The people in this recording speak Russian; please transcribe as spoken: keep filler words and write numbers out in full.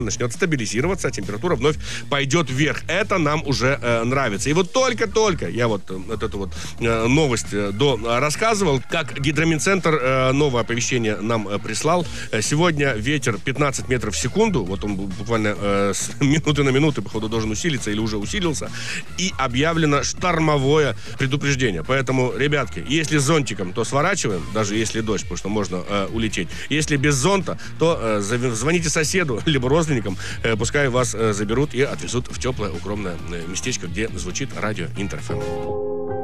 начнет стабилизироваться, а температура вновь пойдет вверх. Это нам уже э, нравится. И вот только-только я вот, э, вот эту вот э, новость э, до э, рассказывал, как Гидромедцентр э, новое оповещение нам э, прислал. Э, сегодня ветер пятнадцать метров в секунду, вот он буквально э, с минуты на минуту, походу, должен усилиться или уже усилился, и объявлено штормовое предупреждение. Поэтому, ребятки, если с зонтиком, то сворачиваем, даже если дождь, потому что можно э, улететь. Если без зонта, то э, звоните соседу, либо родственнику, пускай вас заберут и отвезут в теплое, укромное местечко, где звучит радио Интер эф эм.